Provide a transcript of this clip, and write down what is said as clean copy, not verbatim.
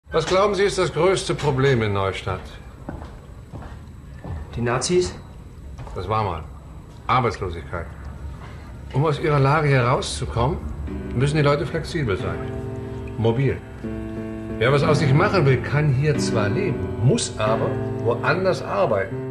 Was glauben Sie, ist das größte Problem in Neustadt? Die Nazis? Das war mal. Arbeitslosigkeit. Um aus ihrer Lage herauszukommen, müssen die Leute flexibel sein. Mobil. Wer was aus sich machen will, kann hier zwar leben, muss aber woanders arbeiten.